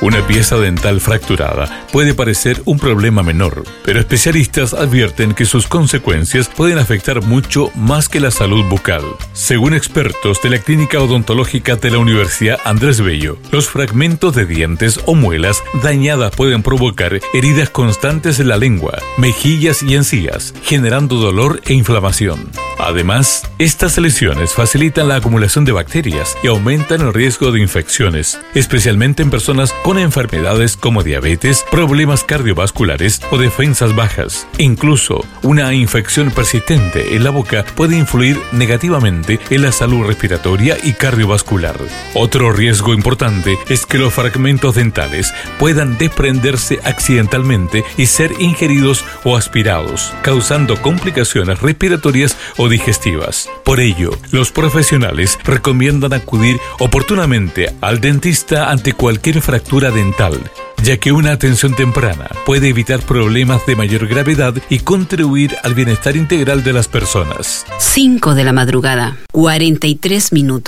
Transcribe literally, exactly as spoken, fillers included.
Una pieza dental fracturada puede parecer un problema menor, pero especialistas advierten que sus consecuencias pueden afectar mucho más que la salud bucal. Según expertos de la Clínica Odontológica de la Universidad Andrés Bello, los fragmentos de dientes o muelas dañadas pueden provocar heridas constantes en la lengua, mejillas y encías, generando dolor e inflamación. Además, estas lesiones facilitan la acumulación de bacterias y aumentan el riesgo de infecciones, especialmente en personas con enfermedades como diabetes, problemas cardiovasculares o defensas bajas. Incluso, una infección persistente en la boca puede influir negativamente en la salud respiratoria y cardiovascular. Otro riesgo importante es que los fragmentos dentales puedan desprenderse accidentalmente y ser ingeridos o aspirados, causando complicaciones respiratorias o digestivas. Por ello, los profesionales recomiendan acudir oportunamente al dentista ante cualquier fractura dental, ya que una atención temprana puede evitar problemas de mayor gravedad y contribuir al bienestar integral de las personas. cinco de la madrugada, cuarenta y tres minutos.